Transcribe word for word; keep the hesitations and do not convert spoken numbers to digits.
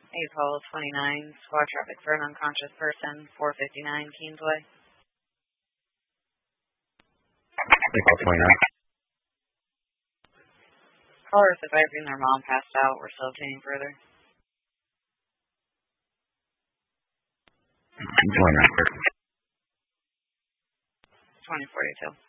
April twenty-ninth, squad traffic for an unconscious person, four fifty-nine Keensway. April twenty-ninth. Callers advising their mom passed out. We're still obtaining further. twenty-nine. twenty forty-two.